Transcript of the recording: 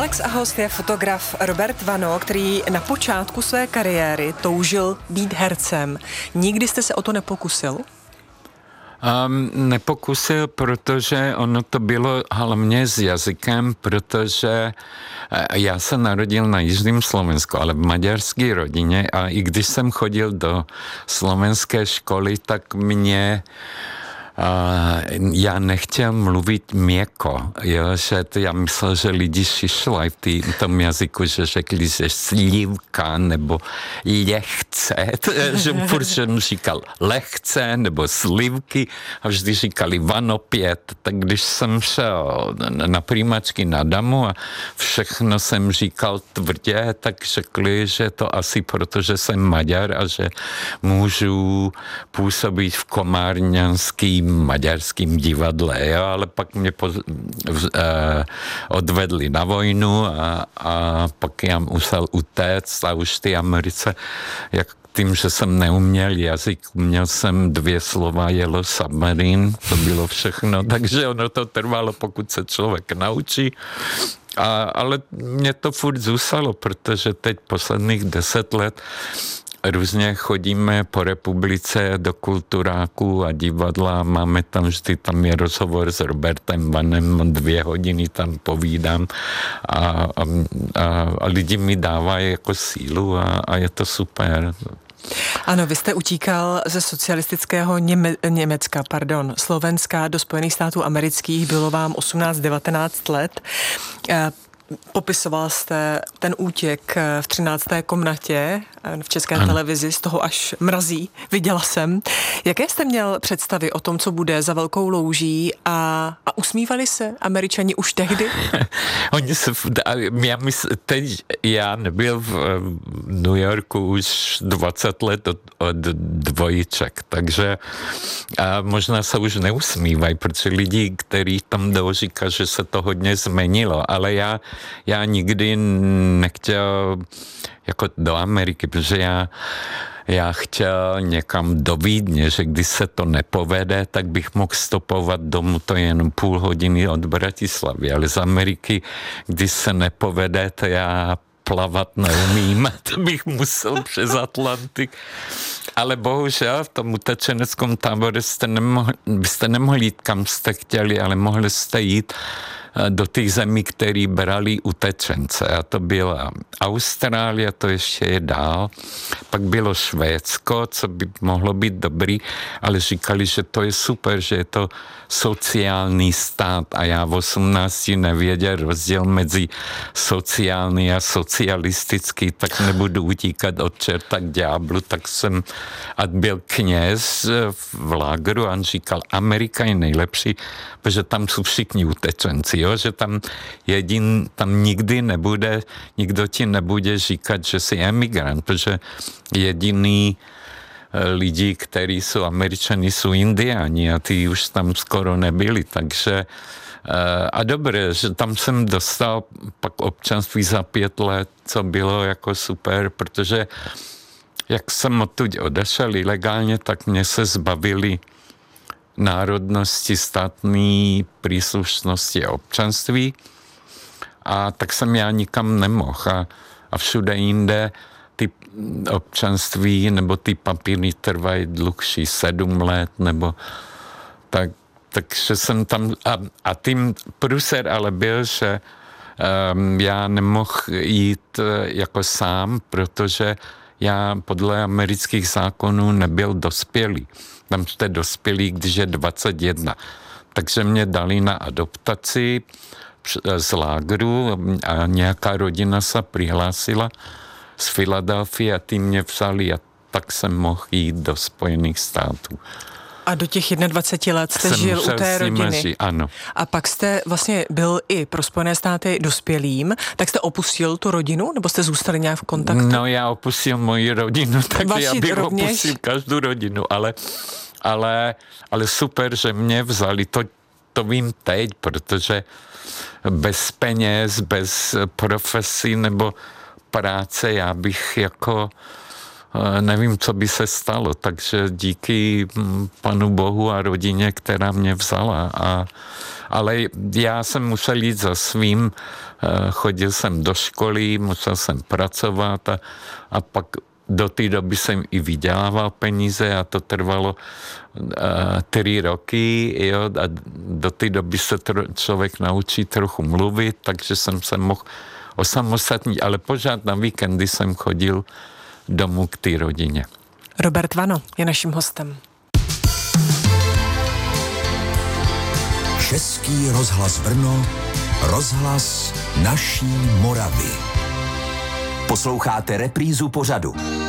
Alex a host je fotograf Robert Vano, který na počátku své kariéry toužil být hercem. Nikdy jste se o to nepokusil? Nepokusil, protože ono to bylo hlavně s jazykem, protože já se narodil na jižním Slovensku, ale v maďarské rodině a i když jsem chodil do slovenské školy, tak já nechtěl mluvit měkko, jo, že já myslel, že lidi šišlají v tom jazyku, že řekli, že slívka nebo lehce, že furt jsem říkal lehce nebo slívky a vždy říkali Vano 5, tak když jsem šel na přijímačky na Damu a všechno jsem říkal tvrdě, tak řekli, že to asi protože jsem Maďar a že můžu působit v komárňanském maďarským divadle, jo, ale pak mě odvedli na vojnu a pak já musel utéct a už v té Americe, jak tím, že jsem neuměl jazyk, uměl jsem 2 slova Yellow Submarine, to bylo všechno, takže ono to trvalo, pokud se člověk naučí. Ale mě to furt zůstalo, protože teď posledních 10 let různě chodíme po republice do kulturáku a divadla, máme tam vždy, tam je rozhovor s Robertem Vanem, 2 hodiny tam povídám a lidi mi dávají jako sílu a je to super. Ano, vy jste utíkal ze socialistického Slovenska do Spojených států amerických, bylo vám 18-19 let. Popisoval jste ten útěk v 13. komnatě v České televizi, z toho až mrazí, viděla jsem. Jaké jste měl představy o tom, co bude za velkou louží a usmívali se Američani už tehdy? Oni se, já nebyl v New Yorku už 20 let od dvojiček, takže možná se už neusmívají, protože lidi, kteří tam jdou, říkají, že se to hodně změnilo, ale já nikdy nechtěl jako do Ameriky, protože já chtěl někam do Vídně, že když se to nepovede, tak bych mohl stopovat domů, to je jen půl hodiny od Bratislavy, ale z Ameriky, když se nepovede, to já plavat neumím, to bych musel přes Atlantik. Ale bohužel v tom utečeneckém táboře byste nemohli jít, kam jste chtěli, ale mohli jste jít do těch zemí, které brali utečence. A to byla Austrálie, to ještě je dál. Pak bylo Švédsko, co by mohlo být dobrý, ale říkali, že to je super, že je to sociální stát a já v 18 nevěděl rozdíl mezi sociální a socialistický, tak nebudu utíkat od čerta k ďáblu, tak jsem, a byl kněz v lágru a on říkal, Amerika je nejlepší, protože tam jsou všichni utečenci, jo? Že tam nikdy nebude, nikdo ti nebude říkat, že jsi emigrant, protože jediný lidi, kteří jsou Američani, jsou Indiáni a ty už tam skoro nebyli, takže a dobré, že tam jsem dostal pak občanství za 5 let, co bylo jako super, protože jak jsem odtud odešel ilegálně, tak mě se zbavili národnosti, státní příslušnosti a občanství a tak jsem já nikam nemohl a všude jinde ty občanství nebo ty papíry trvají dlouhší 7 let nebo takže jsem tam a tím průser ale byl, že já nemohl jít jako sám, protože já podle amerických zákonů nebyl dospělý. Tam jste dospělí, když je 21. Takže mě dali na adoptaci z lágru a nějaká rodina se přihlásila z Filadelfie a ty mě vzali a tak jsem mohl jít do Spojených států. A do těch 21 let jste žil u té rodiny. Ano. A pak jste vlastně byl i pro Spojené státy dospělým, tak jste opustil tu rodinu, nebo jste zůstali nějak v kontaktu? No, já opustil moji rodinu, takže já bych opustil každou rodinu, ale super, že mě vzali, to vím teď, protože bez peněz, bez profesí nebo práce, já bych jako nevím, co by se stalo. Takže díky Panu Bohu a rodině, která mě vzala. Ale já jsem musel jít za svým, chodil jsem do školy, musel jsem pracovat a pak do té doby jsem i vydělával peníze a to trvalo 3 roky, jo, a do té doby se člověk naučí trochu mluvit, takže jsem se mohl osamostatnit, ale pořád na víkendy jsem chodil domů k té rodině. Robert Vano je naším hostem. Český rozhlas Brno, rozhlas naší Moravy. Posloucháte reprízu pořadu.